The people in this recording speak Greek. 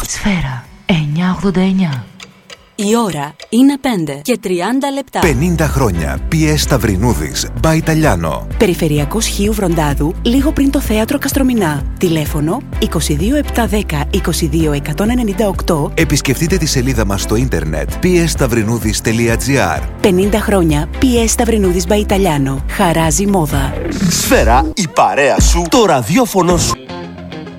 Σφαίρα 989. Η ώρα είναι 5 και 30 λεπτά. 50 χρόνια. PS Σταυρινούδης by Italiano. Περιφερειακός Χίου Βροντάδου, λίγο πριν το θέατρο Καστρομηνά. Τηλέφωνο 22710 22198. Επισκεφτείτε τη σελίδα μας στο ίντερνετ psstαυρινούδης.gr. 50 χρόνια PS Σταυρινούδης by Italiano. Χαράζει μόδα. Σφαίρα, η παρέα σου, το ραδιόφωνο σου.